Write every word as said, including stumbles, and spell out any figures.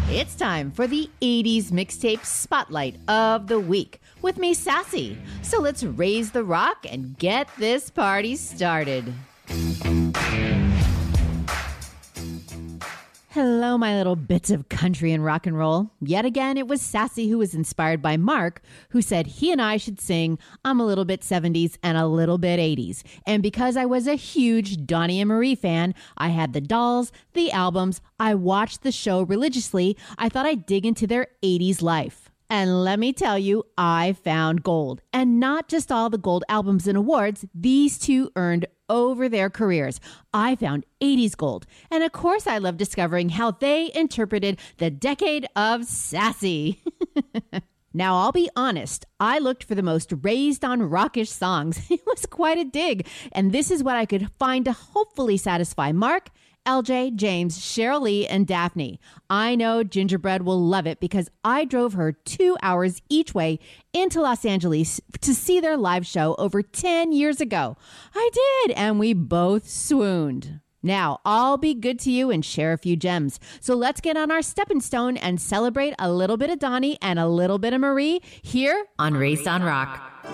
It's time for the eighties Mixtape Spotlight of the Week with me, Sassy. So let's raise the rock and get this party started. Hello, my little bits of country and rock and roll. Yet again, it was Sassy who was inspired by Mark, who said he and I should sing I'm a little bit seventies and a little bit eighties. And because I was a huge Donnie and Marie fan, I had the dolls, the albums, I watched the show religiously. I thought I'd dig into their eighties life. And let me tell you, I found gold. And not just all the gold albums and awards, these two earned over their careers. I found eighties gold. And of course, I love discovering how they interpreted the decade of Sassy. Now, I'll be honest, I looked for the most raised on rockish songs. It was quite a dig. And this is what I could find to hopefully satisfy Mark, L J, James, Cheryl Lee, and Daphne. I know Gingerbread will love it because I drove her two hours each way into Los Angeles to see their live show over ten years ago. I did, and we both swooned. Now, I'll be good to you and share a few gems. So let's get on our stepping stone and celebrate a little bit of Donnie and a little bit of Marie here on Raised on Rock.